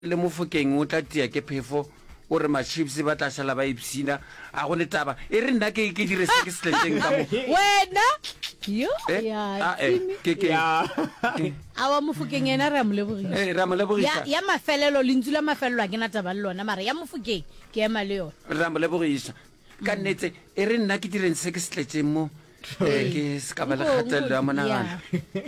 le mofokeng o tla tia ke phefo o re ma-chips ba tla šala ba ipsina a go le taba e re nna ke dire se ke seleteng ka mo wena yo awa mofokeng ena re a molebogisa ya mafelelo lentsu la mafelelo a ke na taba le lona mara ya mofokeng ke ema le yona re a molebogisa ka nnetse e re nna ke direng se ke seleteng mo ke se ka ba le kgatelelo ya monagano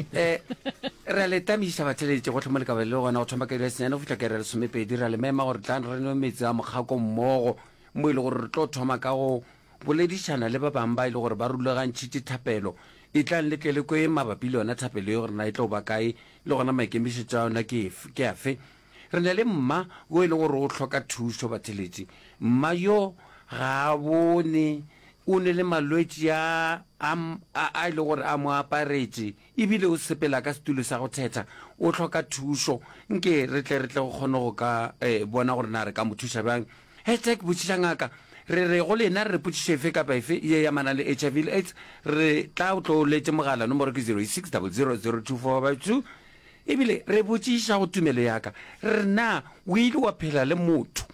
re a letamisa batheleditse go tlhoma le ka ba le gona go thoma ka dira senyane go fitlha ka re somepedi ra le mema gore tlang re nwe metsi a mogako mmogo mo e le gore re tlo thoma ka go boledišana le ba bangwe ba e le gore ba rulagantšhitše thapelo e tlang le tlele ko e mabapi le yona thapelo e gore na e tlo ba kae le gona maikemišetšo a yona ke afe re na le mma o e le gore o tlhoka thuso batheletši mma yo ga a bone o ne le malwetši a e le gore a mo aparetše ebile o sepela ka setulo sa go thetha o tlhoka thuso nke re tle go kgone go ka bona gore na re ka mo thuša bjang hashtag botšiša ngaka re go lena re potšiše efe kapa efe ye ya mana le HIV le AIDS re tla o tlo letse mogala nomoro ke 0600024452 ebile re botšiša go tumelo yaka re na o ile wa phela le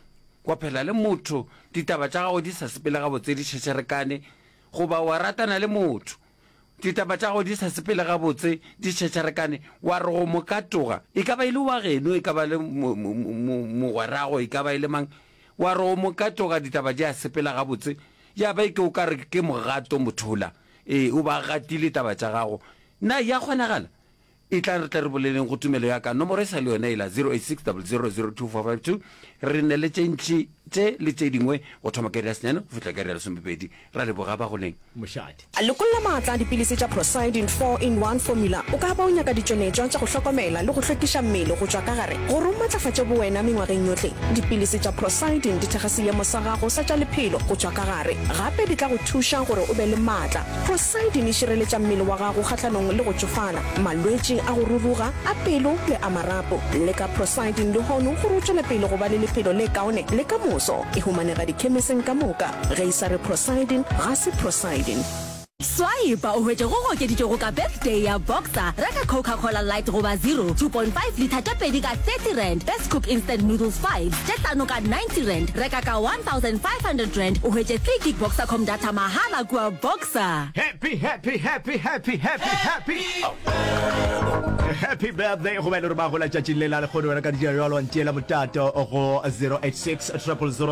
motho ditaba tša gago di sa sepela gabotse di šešerekane goba wa ratana le motho ditaba tša gago di sa sepela gabotse di šešerekane wa re go mo katoga e ka ba e le wa geno e ka ba le mogwerago e ka ba e le mang wa re go mo katoga ditaba di a sepela gabotse ya ba ke o ka re ke mogato mothola o ba gatile taba tša gago na ya kgonagala e tla re boleleng go tumelo ya ka nomoro e sa le yona e la 0860002452 re ne le tše le tše dingwe go thoma ka senyane go fitlha ka re somepedi ra le boga ba goleng mošadi a lekolla maatla dipilisi tša Prosidin 4-in-1 formula o ka ba o nyaka ditšonetšwa tša go hlokomela le go hlwekiša mmele go tšwa ka gare gore o matlafatše bowena mengwageng yohle dipilisi tša Prosidin di thekga seemo sa gago sa tša lephelo go tšwa ka gare gape di tla go thuša gore o be le maatla Prosidin e šireletša mmele wa gago kgahlanong le go tšofala malwetši a go ruruga a pelo le a marapo le ka Prosidin le hono gore o tšwele pele go ba le lephelo le kaone le ka moso e humanega dikhemiseng ka moka ge e sa re Prosidin ga se Prosidin Swaipa o hwetše go gokeditše go ka birthday ya Boxer reka Coca-Cola Light goba 0 2.5 liter tša pedi ka 30 rand Best Cook Instant Noodles 5 tša hlano ka 90 rand reka ka 1500 rand o hwetše 3 gig Boxer.com data mahala kua Boxer Happy birthday go ba le re ba go la tšatši le la le kgone wena ka dijalo jalo ntiela motato go 086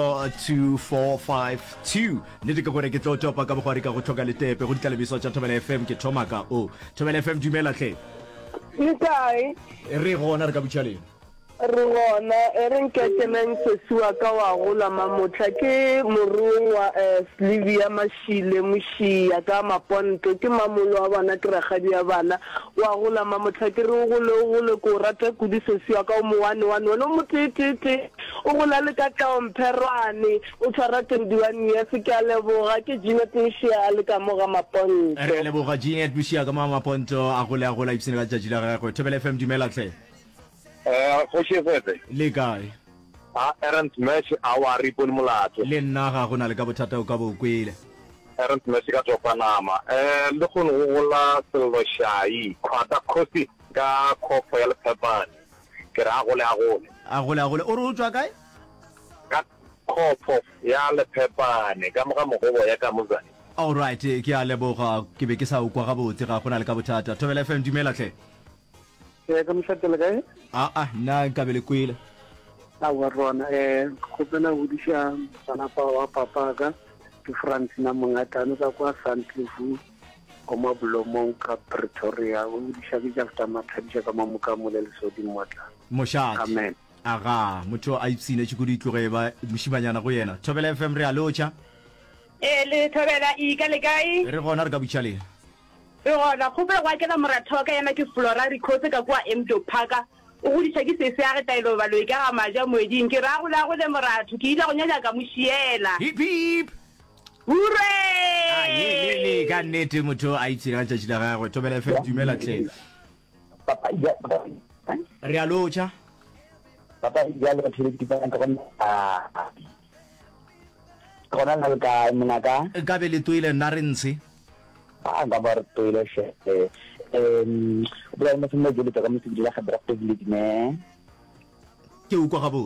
0002452 nnete ke gore ke tlo topa ka bogwari ka go tlhoka letepe go ditlalebiso tša Thobela FM ke thoma ka o Thobela FM dumela hle Nkai re gona re ka butšhaleng re gona e re nketenang sesiwa ka wa gola mamotla ke morong wa Slivia Mashile Mushia ka maponto ke mamolo wa bona ke ragadi ya bana wa gola mamotla ke re gole ko rata kudi sesiwa ka mo wane wona motititi o gola le ka taomperwane o tshwara 21 years ke a leboga ke Jeanette Mushia le ka mo ga maponto re leboga Jeanette Mushia ka maponto a gola ipsene ka tšatši la gagwe Thobela FM dumela hle go shefete le kae Errant Mesh our ripon molato le nna ga gona le ka bothata o ka bo kwele Errant Mesh ka topanama le go gola sello shai khata khosi ka khofo ya lepepane ke ra go le a gole o re o tswa kae ka khofo ya lepepane ka moga mogobo ya ka mozane all right ke a leboga ke be ke sa o kwa ga botse ga gona le ka bothata Thobela FM dumela hle ka mfatela kae nna nka be le kwele a wa rona go tsena go disha sana pa wa papa ka ke France na mongatano ka kwa Santlefu o mabulomong ka Pretoria o disha ke jafta mathadisha ka mamuka molele so di motla moshadi amen aga motho a ipsine tšhikodi tloge ba moshimanyana go yena Thobela FM re a lotšha le Thobela ika le kae re gona re ka butšhaleng re gona go be gwa ke na moratho ka yana ke Flora Rikhotse ka kwa Emdo Park o go ditša ke sese ya ge tailo balo ka ga maja moeding ke ra go la go le moratho ke ile go nyanya ka moshiela hip hip hurre le ka nnete motho a itseng ka tšatši la gagwe Thobela FM dumela tle papa ya re a lotšha papa ya le tšhelete ba ka gona na le ka monaka ka be le toile nna re ntse ga ba re toile she bra mo se mo jole ka mo se dila ga draft village ne ke utlwa gabo